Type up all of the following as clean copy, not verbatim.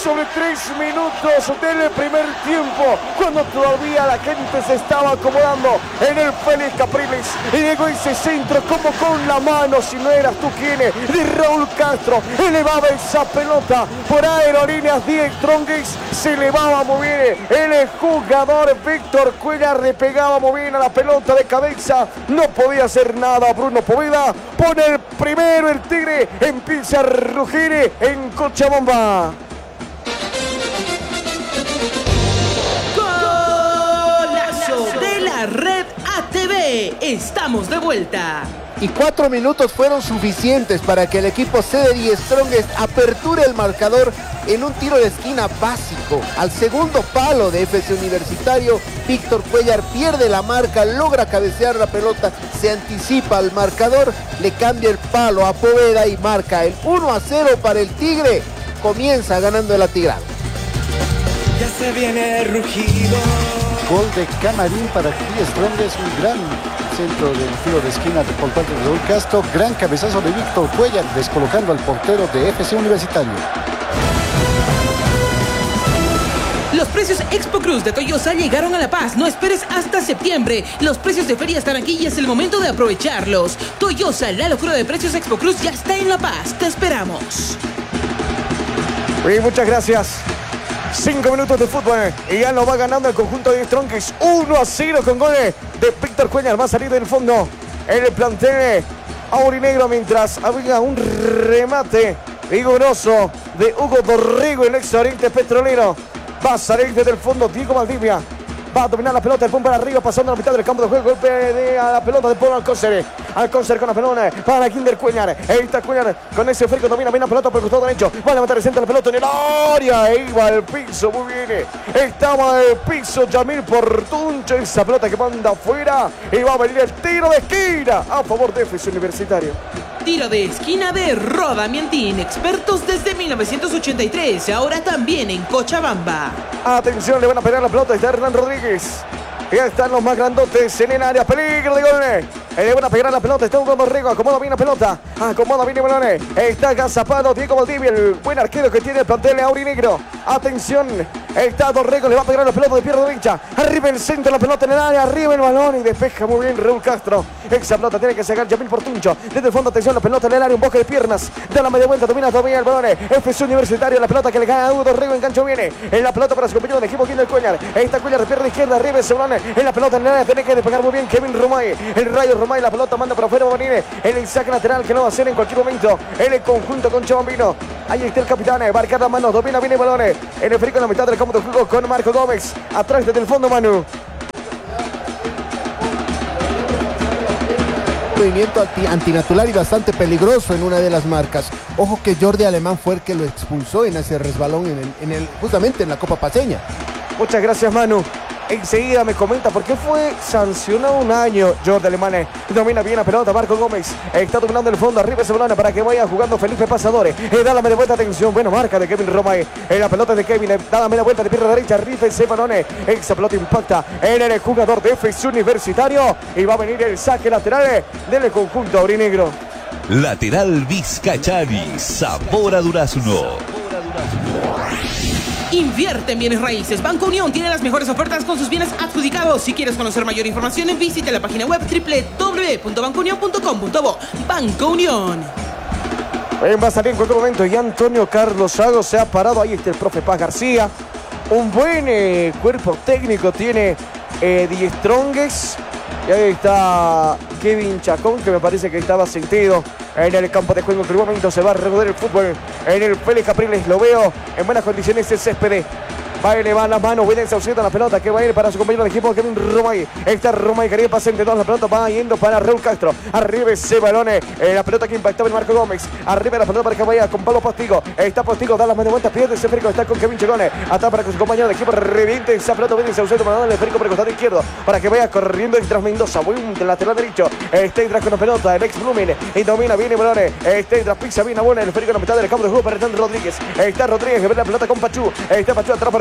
sobre 3 minutos del primer tiempo, cuando todavía la gente se estaba acomodando en el Félix Capriles. Y llegó ese centro como con la mano, si no eras tú quien, de Raúl Castro. Elevaba esa pelota por Aerolíneas Die Strongest. Se elevaba muy bien el jugador Víctor Cuellar. Le pegaba muy bien a la pelota de cabeza. No podía hacer nada Bruno Poveda. Pone el primero el Tigre. Empieza a rugir en Cochabamba. Golazo de la Red ATV. Estamos de vuelta. Y 4 minutos fueron suficientes para que el equipo sede Die Strongest aperture el marcador en un tiro de esquina básico. Al segundo palo de FC Universitario, Víctor Cuellar pierde la marca, logra cabecear la pelota, se anticipa al marcador, le cambia el palo a Poveda y marca el 1-0 para el Tigre. Comienza ganando el atigrado. Ya se viene el rugido. Gol de Camarín para Die Strongest, un gran centro del tiro de esquina por parte de Raúl Castro. Gran cabezazo de Víctor Cuellar, descolocando al portero de FC Universitario. Los precios Expo Cruz de Toyosa llegaron a La Paz. No esperes hasta septiembre. Los precios de feria están aquí y es el momento de aprovecharlos. Toyosa, la locura de precios Expo Cruz ya está en La Paz. Te esperamos. Y muchas gracias. 5 minutos de fútbol y ya lo va ganando el conjunto de Strongest 1-0 con goles de Víctor Cuellar. Va a salir del fondo en el plantel aurinegro mientras había un remate vigoroso de Hugo Dorrego, el ex Oriente Petrolero. Va a salir desde el fondo Diego Valdivia. Va a dominar la pelota, el pum para arriba, pasando a la mitad del campo de juego. Golpe a la pelota de Pablo Alcócer. Alcócer con la pelota para Kinder Cuellar. Ahí está Cuellar con ese frico, domina bien la pelota por el costado derecho. Va a levantar el centro de la pelota en el área. Iba al piso, muy bien. Estaba el piso Yamil Portuncho. Esa pelota que manda afuera. Y va a venir el tiro de esquina a favor de FC Universitario. Tiro de esquina de Roda Mientín, expertos desde 1983, ahora también en Cochabamba. Atención, le van a pegar la pelota, está Hernán Rodríguez. Ya están los más grandotes en el área, peligro de goles. Le van a pegar la pelota, está Hugo Dorrego, acomoda bien la pelota, acomoda bien el balón. Está agazapado Diego Valdivia, el buen arquero que tiene el plantel aurinegro. Atención, está Dorrego, le va a pegar la pelota de pierna derecha. Arriba el centro, la pelota en el área, arriba el balón y despeja muy bien Raúl Castro. Esa pelota tiene que sacar Yamil Portuncho. Desde el fondo, atención, la pelota en el área, un boque de piernas. Da la media vuelta, domina todavía el balón. FC Universitario, la pelota que le cae a Hugo Dorrego, engancho viene. En la pelota para su compañero de equipo, Kinder Cuellar. Está Cuellar de pierna izquierda, arriba ese balón. En la pelota en el área, tiene que despegar muy bien Kevin Romay. El Rayo Romay, la pelota manda para afuera, va a venir en el saque lateral que lo va a hacer en cualquier momento. En el conjunto con Chabambino. Ahí está el capitán, marcar las manos, domina bien el balón. En el frico en la mitad del campo de juego con Marco Gómez. Atrás desde el fondo, Manu. Movimiento antinatural y bastante peligroso en una de las marcas. Ojo que Jordi Alemán fue el que lo expulsó en ese resbalón justamente en la Copa Paceña. Muchas gracias, Manu. Enseguida me comenta por qué fue sancionado un año Jordi Alemán. Domina bien la pelota Marco Gómez. Está dominando el fondo, arriba ese balón para que vaya jugando Felipe Pasadores. Da la media vuelta, atención, buena marca de Kevin Romay. La pelota de Kevin, da la media vuelta de pierna derecha, arriba ese balón. Esa pelota impacta en el jugador de FC Universitario. Y va a venir el saque lateral del conjunto aurinegro. Lateral Vizcachari, sabor a durazno. Invierte en bienes raíces. Banco Unión tiene las mejores ofertas con sus bienes adjudicados. Si quieres conocer mayor información, visite la página web www.bancounion.com.bo. Banco Unión. Va a salir en cualquier momento y Antonio Carlos Sago se ha parado. Ahí está el profe Paz García. Un buen cuerpo técnico tiene Die Strongest. Y ahí está Kevin Chacón, que me parece que estaba sentido en el campo de juego. En cualquier momento se va a reanudar el fútbol en el Félix Capriles. Lo veo en buenas condiciones el césped. Va a elevar la mano, viene sauciendo la pelota que va a ir para su compañero de equipo Kevin Romay. Está Romay, quería pasar entre todos, la pelota va yendo para Raúl Castro. Arriba ese balón, la pelota que impactaba en Marco Gómez. Arriba la pelota para que vaya con Pablo Postigo. Está Postigo, da las media vueltas, pierde ese frico, está con Kevin Chacón. Hasta para que su compañero de equipo reviente esa pelota, viene sauciendo para darle el frico por el costado izquierdo para que vaya corriendo tras Mendoza. Buen lateral derecho. Está tras con la pelota, el ex Blumen. Y domina bien el balón. Está tras pisa bien a buena el frico en la mitad del campo de juego para Hernán Rodríguez. Está Rodríguez que ve la pelota con Pachú. Está Pachú atrás para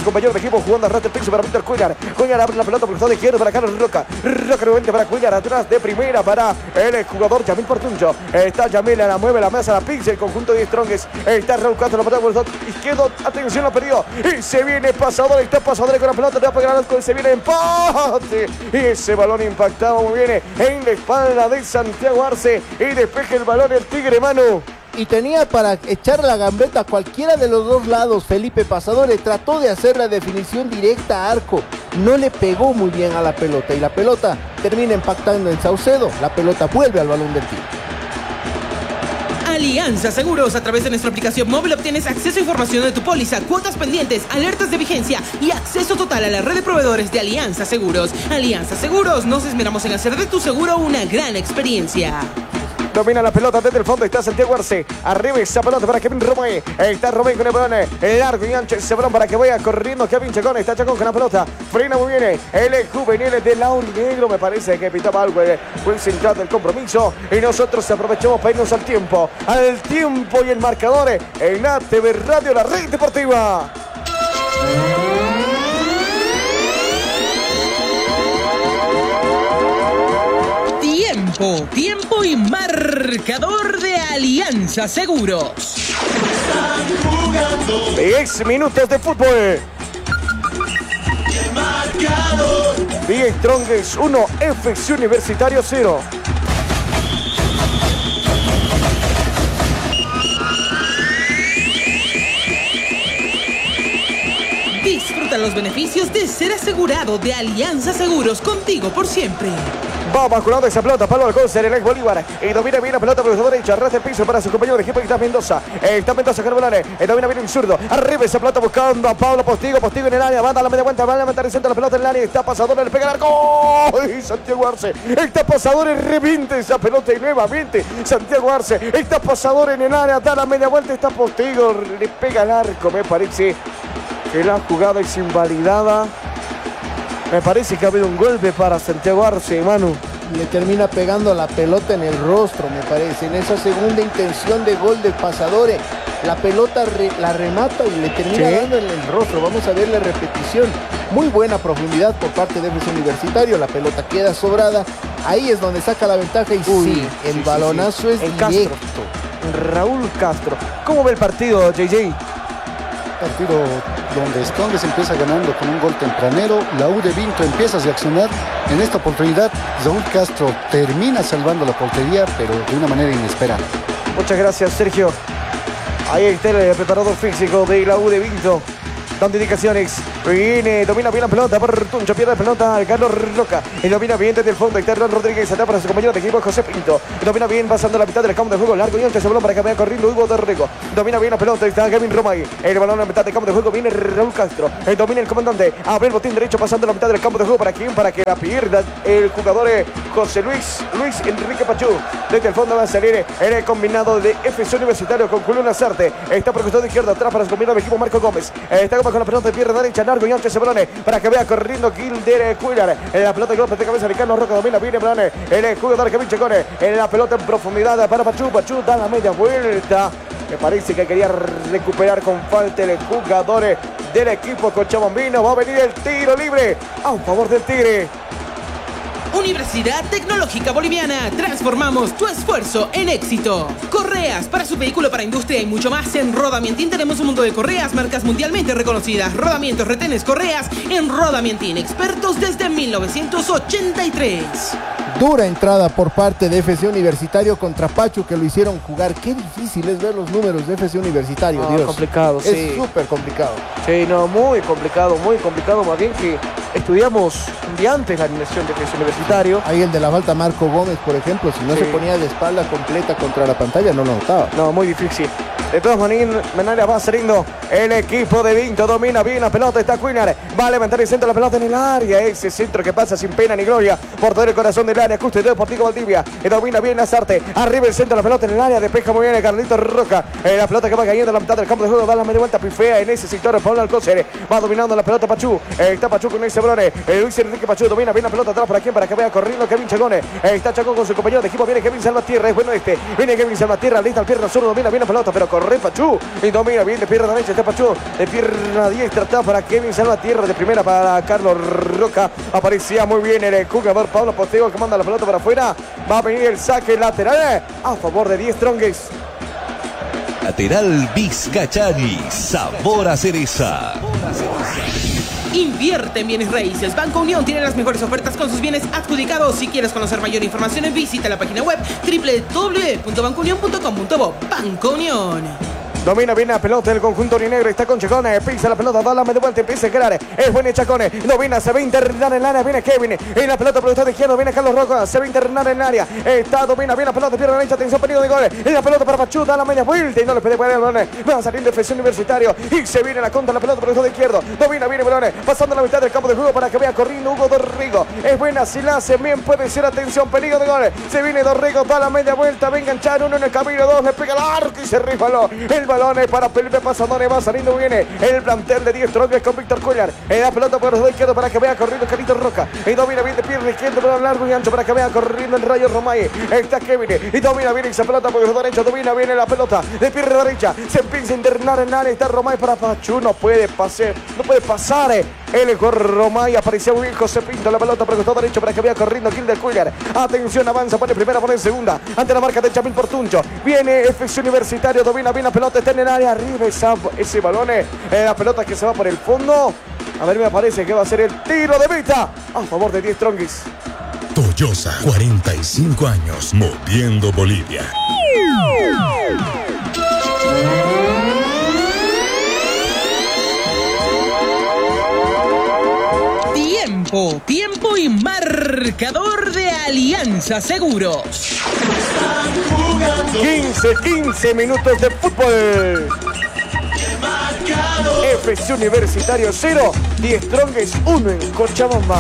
su compañero de equipo jugando a ras del piso para Víctor Cuellar. Cuellar abre la pelota por el costado izquierdo para Carlos Roca. Roca nuevamente para Cuellar, atrás de primera para el jugador Yamil Portuncho. Está Yamil, la mueve la mesa, la pinza el conjunto de Strongest. Está Raúl Castro, la pelota por el costado izquierdo. Atención, la perdió. Y se viene Pasador, está Pasador con la pelota, le va a pegar al arco y se viene empate. Y ese balón impactado muy bien en la espalda de Santiago Arce. Y despeja el balón el Tigre, mano. Y tenía para echar la gambeta a cualquiera de los dos lados. Felipe Pasadores trató de hacer la definición directa a arco. No le pegó muy bien a la pelota y la pelota termina impactando en Saucedo. La pelota vuelve al balón del Tigre. Alianza Seguros. A través de nuestra aplicación móvil obtienes acceso a información de tu póliza, cuotas pendientes, alertas de vigencia y acceso total a la red de proveedores de Alianza Seguros. Alianza Seguros, nos esmeramos en hacer de tu seguro una gran experiencia. Domina la pelota desde el fondo, está Santiago Arce. Arriba esa pelota para Kevin Romay. Está Romay con el balón largo y ancho. Ese balón para que vaya corriendo Kevin Chacón. Está Chacón con la pelota. Frena muy bien. El juvenil de Lauri Negro. Me parece que pitaba algo. Fue el central del compromiso. Y nosotros aprovechamos para irnos al tiempo. Al tiempo y el marcador en ATV Radio, la red deportiva. Tiempo y marcador de Alianza Seguros. 10 minutos de fútbol. Villa Strongest 1, FC Universitario 0. Disfruta los beneficios de ser asegurado de Alianza Seguros, contigo por siempre. Va basculando esa pelota, Pablo Alcócer, el ex Bolívar. Y domina bien la pelota por el lado derecho. Arrastra el piso para su compañero de equipo, que está Mendoza. Está Mendoza, Carbolane. Domina bien un zurdo. Arriba esa pelota buscando a Pablo Postigo. Postigo en el área. Manda la media vuelta. Va a levantar el centro de la pelota en el área. Está Pasador, le pega el arco. Y Santiago Arce. Está Pasador, reviente esa pelota y nuevamente Santiago Arce. Está Pasador en el área. Da la media vuelta. Está Postigo. Le pega el arco. Me parece que la jugada es invalidada. Me parece que ha habido un golpe para Santiago Arce, Manu. Le termina pegando la pelota en el rostro, me parece. En esa segunda intención de gol de Pasadores, la pelota la remata y le termina dando en el rostro. Vamos a ver la repetición. Muy buena profundidad por parte de FC Universitario. La pelota queda sobrada. Ahí es donde saca la ventaja y el balonazo es directo. Castro. Raúl Castro. ¿Cómo ve el partido, JJ? Partido donde Strongest empieza ganando con un gol tempranero, la U de Vinto empieza a reaccionar. En esta oportunidad Raúl Castro termina salvando la portería, pero de una manera inesperada. Muchas gracias, Sergio. Ahí está el preparador físico de la U de Vinto, dando indicaciones. Viene, domina bien la pelota por Tuncho, pierde la pelota al Carlos Roca. Y domina bien desde el fondo. Está Hernán Rodríguez, atrás para su compañero de equipo José Pinto. Y domina bien pasando la mitad del campo de juego. Largo y ancho ese balón para que vaya corriendo Hugo Torrego. Domina bien la pelota. Está Kevin Romay. El balón en la mitad del campo de juego. Viene Raúl Castro. Domina el comandante. Abre el botín derecho pasando la mitad del campo de juego. ¿Para quién? Para que la pierda el jugador José Luis Enrique Pachú. Desde el fondo va a salir el combinado de FC Universitario con Julio Lazarte. Está por el costado izquierdo atrás para su compañero de equipo Marco Gómez. Está Gómez con la pelota de pierna derecha. Largo y ancho ese balón para que vea corriendo Gilder Cuellar. La pelota de golpe de cabeza de Carlos Roca. Domina bien el balón. El jugador Kevin Chacone. La pelota en profundidad para Pachú. Pachú da la media vuelta. Me parece que quería recuperar con falta el jugador del equipo Cochabambino. Va a venir el tiro libre a favor del Tigre. Universidad Tecnológica Boliviana. Transformamos tu esfuerzo en éxito. Correas para su vehículo, para industria y mucho más. En Rodamientín tenemos un mundo de correas, marcas mundialmente reconocidas. Rodamientos, retenes, correas. En Rodamientín, expertos desde 1983. Dura entrada por parte de FC Universitario contra Pachu, que lo hicieron jugar. Qué difícil es ver los números de FC Universitario, Dios. Complicado, sí. Es súper complicado. Sí, no, muy complicado, más bien que estudiamos un día antes la alineación de FC Universitario. Ahí el de la falta Marco Gómez, por ejemplo, si no se ponía de espalda completa contra la pantalla, no lo notaba. No, muy difícil. De todas maneras va saliendo el equipo de Vinto, domina bien la pelota, está Cuinar, va a levantar el centro de la pelota en el área, ese centro que pasa sin pena ni gloria por todo el corazón del área, Custe de Deportivo Valdivia, y domina bien Lazarte, arriba el centro de la pelota en el área, despeja muy bien el Carlito Roca, la pelota que va cayendo a la mitad del campo de juego, da la media vuelta, pifea en ese sector, Pablo Alcócer, va dominando la pelota Pachú, está Pachú con ese balones. Luis Enrique Pachu domina bien la pelota atrás para quien, para que vaya corriendo Kevin Chacón. Está Chacón con su compañero de equipo. Viene Kevin Salvatierra, es bueno este. Viene Kevin Salvatierra, lista al pierna sur, domina bien la pelota, pero corre Pachu y domina bien de pierna derecha. Está Pachu de pierna diestra, está para Kevin Salvatierra, de primera para Carlos Roca. Aparecía muy bien el jugador Pablo Postego que manda la pelota para afuera. Va a venir el saque lateral a favor de 10 Strongest. Lateral Vizcachani, sabor a cereza. Invierte en bienes raíces. Banco Unión tiene las mejores ofertas con sus bienes adjudicados. Si quieres conocer mayor información, visita la página web www.bancounion.com.bo. Banco Unión. Domina bien la pelota del conjunto urinegro. Está con Chacón. Pisa la pelota. Da la media vuelta. Empieza a crear. Es bueno Chacón. Domina. Se va a internar en el área. Viene Kevin. En la pelota por el lado izquierdo. Viene Carlos Roca. Se va a internar en el área. Domina bien la pelota. Pierna derecha. Atención. Peligro de gol. En la pelota para Pachu. Da la media vuelta. Y no le puede poner el balón. Va a salir defensa Universitario. Y se viene la contra la pelota por el lado izquierdo. Domina bien el balón. Pasando la mitad del campo de juego para que vea corriendo Hugo Dorrigo. Es buena. Si la hace bien puede ser. Atención. Peligro de gol. Se viene Dorrigo. Da la media vuelta. Va a enganchar uno en el camino. Dos. Le pega el arco y se rifa el balón. Es para Felipe Pasadores, va saliendo bien el plantel de 10 Strongest con Víctor Cuellar. La pelota por el lado izquierdo para que vea corriendo Carito Roca. Y domina bien de pierna izquierda, pero largo y ancho para que vea corriendo el Rayo Romay. Está Kevin y domina bien esa pelota por el lado derecho. Domina bien la pelota de pierna derecha. Se empieza a internar en área. Está Romay para Pachu. No puede pasar. El Romay apareció muy bien. José Pinto la pelota por el lado derecho para que vea corriendo Kilder Cuellar. Atención, avanza, pone primera, pone segunda. Ante la marca de Chamil Portuncho. Viene FC Universitario. Domina bien la pelota. Está en el área arriba. Ese balón, la pelota que se va por el fondo. A ver, me parece que va a ser el tiro de meta a favor de 10 Strongest. Toyosa, 45 años, moviendo Bolivia. Tiempo y marcador de Alianza Seguros. 15 minutos de fútbol. FC Universitario 0, 10 Strongest 1 en Cochabamba.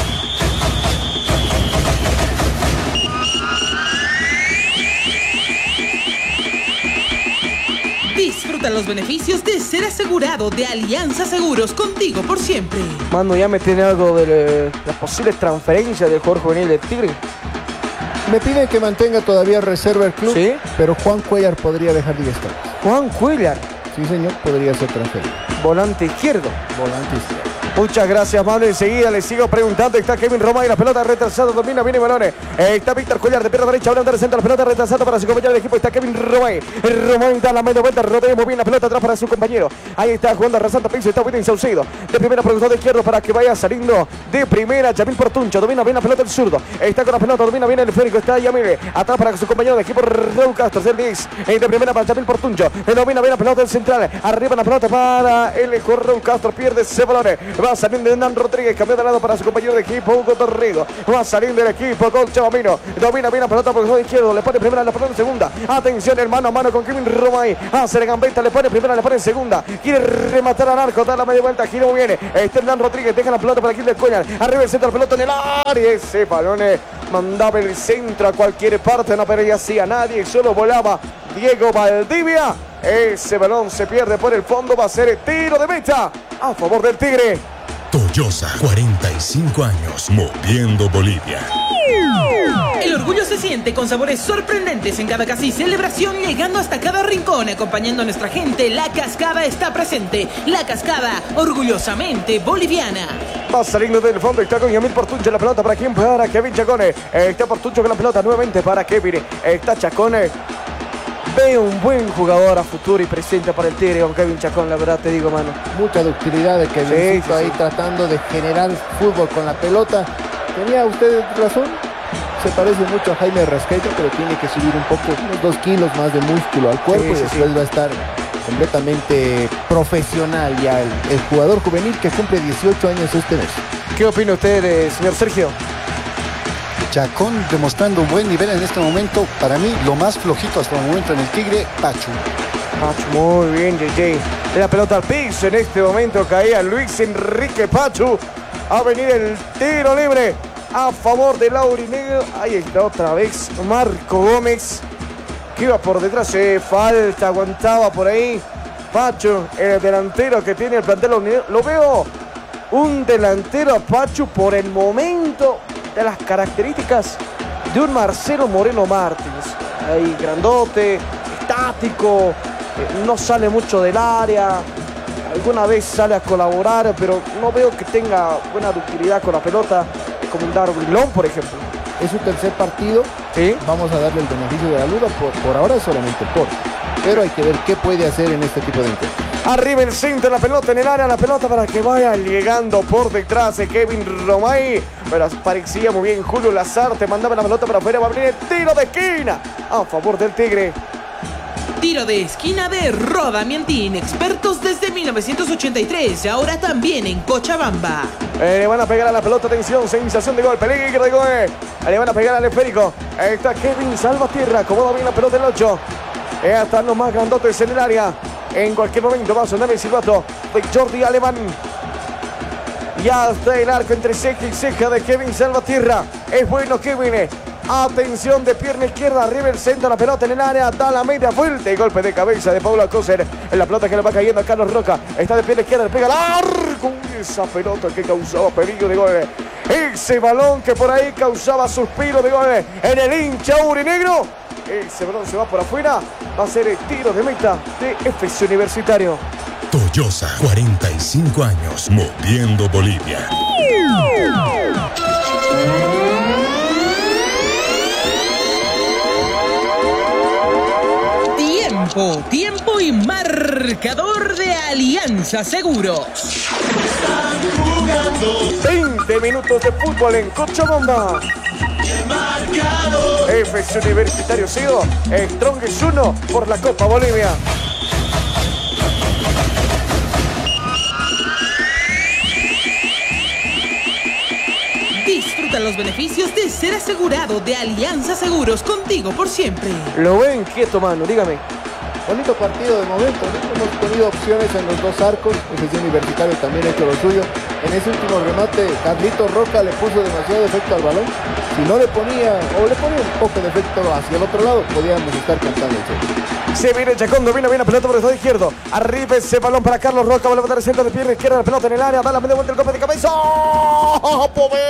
Disfruta los beneficios de ser asegurado de Alianza Seguros, contigo por siempre. Mano, ya me tiene algo de las posibles transferencias del jugador juvenil de Tigre. Me piden que mantenga todavía reserva el club, ¿sí? Pero Juan Cuellar podría dejar de estar. Juan Cuellar. Sí, señor, podría ser transferido. Volante izquierdo. Volante izquierdo. Muchas gracias, madre. Enseguida le sigo preguntando. Está Kevin Romay, la pelota retrasada, domina, viene balones. Está Víctor Cuellar de pierna derecha, hablando del centro, la pelota retrasada para su compañero de equipo. Está Kevin Romay. Romay da la media vuelta, rodea muy bien la pelota atrás para su compañero. Ahí está jugando a Rasanta Piso, está William Saucedo. De primera por el lado izquierdo para que vaya saliendo de primera. Chamil Portuncho, domina bien la pelota el zurdo. Está con la pelota, domina bien el esférico. Está Yamile, atrás para su compañero de equipo Raúl Castro, el 10. De primera para Chamil Portuncho. Domina bien la pelota el central. Arriba la pelota para el Raúl Castro, pierde ese balón. Va saliendo Hernán Rodríguez, cambió de lado para su compañero de equipo Hugo Torrigo. Va saliendo el equipo con Chavamino. Domina bien la pelota por el lado izquierdo. Le pone primera, le pone en segunda. Atención, el mano a mano con Kevin Romay. Hace la gambeta, le pone primera, le pone en segunda. Quiere rematar al arco, da la media vuelta. Giro muy bien. Está Hernán Rodríguez, deja la pelota para Kilder Cuellar. Arriba el centro, la pelota en el área. Ese balón mandaba el centro a cualquier parte. No perdía así a nadie, solo volaba Diego Valdivia. Ese balón se pierde por el fondo. Va a ser el tiro de meta a favor del Tigre. Toyosa, 45 años, moviendo Bolivia. El orgullo se siente con sabores sorprendentes en cada casi celebración, llegando hasta cada rincón, acompañando a nuestra gente. La Cascada está presente. La Cascada, orgullosamente boliviana. Va saliendo del fondo, está con Yamil Portuncho, la pelota para quién, para Kevin Chacone. Está Portuncho con la pelota nuevamente para Kevin. Está Chacone. Veo un buen jugador a futuro y presente para el Tigre con Kevin Chacón, la verdad te digo, mano. Mucha ductilidad de Kevin sí, ahí tratando de generar fútbol con la pelota. Tenía usted razón, se parece mucho a Jaime Rascaita, pero tiene que subir un poco, unos 2 kilos más de músculo al cuerpo, y después va a estar completamente profesional ya el jugador juvenil que cumple 18 años este mes. ¿Qué opina usted, señor Sergio? Chacón demostrando un buen nivel en este momento. Para mí, lo más flojito hasta el momento en el Tigre, Pachu. Pachu, muy bien, JJ. La pelota al piso. En este momento caía Luis Enrique Pachu. A venir el tiro libre a favor de Laurinegro. Ahí está otra vez Marco Gómez, que iba por detrás. Falta, aguantaba por ahí Pachu, el delantero que tiene el plantel. Lo veo un delantero a Pachu por el momento de las características de un Marcelo Moreno Martins. Ahí grandote, estático, no sale mucho del área, alguna vez sale a colaborar, pero no veo que tenga buena ductilidad con la pelota, como un Darwin Long, por ejemplo. Es su tercer partido, ¿Sí? vamos a darle el beneficio de la duda, por ahora solamente pero hay que ver qué puede hacer en este tipo de encuentros. Arriba el centro, la pelota en el área, la pelota para que vaya llegando por detrás de Kevin Romay. Pero parecía muy bien Julio Lazarte, mandaba la pelota para afuera, va a venir el tiro de esquina a favor del Tigre. Tiro de esquina de Roda Miantín, expertos desde 1983, ahora también en Cochabamba. Le van a pegar a la pelota, atención, sensación de gol, peligro de gol. Le van a pegar al esférico. Ahí está Kevin Salvatierra, acomoda bien la pelota el 8. Están los más grandotes en el área. En cualquier momento va a sonar el silbato de Jordi Alemán. Ya está el arco entre ceja y ceja de Kevin Salvatierra. Es bueno Kevin. Atención de pierna izquierda, arriba el centro, la pelota en el área, da la media vuelta y golpe de cabeza de Paulo Alcócer. En la pelota que le va cayendo a Carlos Roca. Está de pierna izquierda, le pega largo. Esa pelota que causaba peligro de gol. Ese balón que por ahí causaba suspiro de gol en el hincha aurinegro. Ese balón se va por afuera. Va a ser el tiro de meta de FC Universitario. Toyosa, 45 años, moviendo Bolivia. Tiempo y marcador de Alianza Seguros. 20 minutos de fútbol en Cochabamba. FC Universitario 0, Strongest 1 por la Copa Bolivia. Disfruta los beneficios de ser asegurado de Alianza Seguros, contigo por siempre. Lo ven quieto, mano, dígame. Bonito partido de momento, ¿no? Hemos tenido opciones en los dos arcos. FC Universitario también ha hecho lo suyo. En ese último remate, Carlitos Roca le puso demasiado efecto al balón. Si no le ponía, o le ponía un poco de efecto hacia el otro lado, podíamos estar cantando el centro. Se viene Chacón, domina bien la pelota por el lado izquierdo. Arriba ese balón para Carlos Roca, va a levantar el centro de pierna izquierda, la pelota en el área, da la media vuelta, el golpe de cabeza. ¡Oh!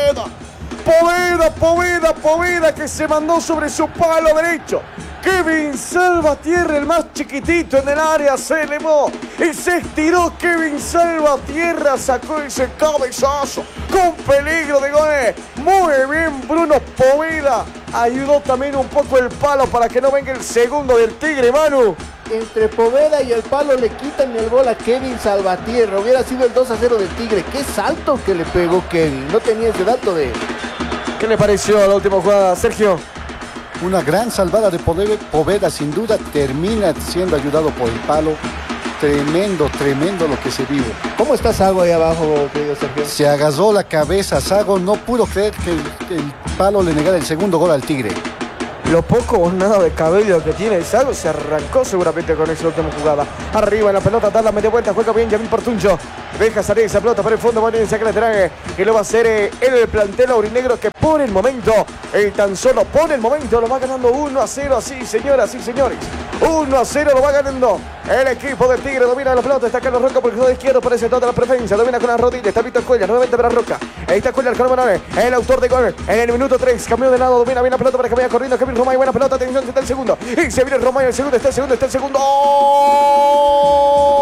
Poveda que se mandó sobre su palo derecho. Kevin Salvatierra, el más chiquitito en el área, se elevó y se estiró. Kevin Salvatierra sacó ese cabezazo con peligro de gol. Muy bien Bruno Poveda. Ayudó también un poco el palo para que no venga el segundo del Tigre, Manu. Entre Poveda y el palo le quitan el gol a Kevin Salvatierra. Hubiera sido el 2-0 del Tigre. Qué salto que le pegó Kevin. No tenía ese dato de él. ¿Qué le pareció la última jugada, Sergio? Una gran salvada de Poveda, sin duda, termina siendo ayudado por el palo. Tremendo lo que se vive. ¿Cómo está Sago ahí abajo, querido Sergio? Se agarró la cabeza Sago, no pudo creer que el palo le negara el segundo gol al Tigre. Lo poco o nada de cabello que tiene Sago se arrancó seguramente con esa última jugada. Arriba en la pelota, da la media vuelta, juega bien Yamil Portuncho. Deja salir esa pelota para el fondo, va a sacar lateral, que lo va a hacer el plantel aurinegro, que por el momento, tan solo por el momento, lo va ganando 1-0, así señoras y señores. 1-0 lo va ganando el equipo del Tigre. Domina la pelota, está Carlos Roca por el lado izquierdo, parece toda la preferencia, domina con la rodilla, está Víctor Cuellar, nuevamente para Roca. Ahí está Cuellar con el autor de gol en el minuto 3, cambió de lado, domina bien la pelota para que vaya corriendo Kevin Romay, buena pelota, atención, está el segundo, y se viene Romay, el segundo, está el segundo.